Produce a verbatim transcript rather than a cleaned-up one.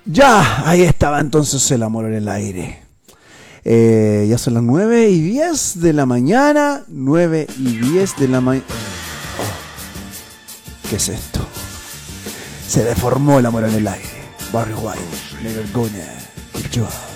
Ya, ahí estaba entonces el amor en el aire. Eh, ya son las nueve y diez de la mañana. nueve y diez de la mañana. ¿Qué es esto? Se deformó el amor en el aire. Barry White, Never Gonna Give You Up.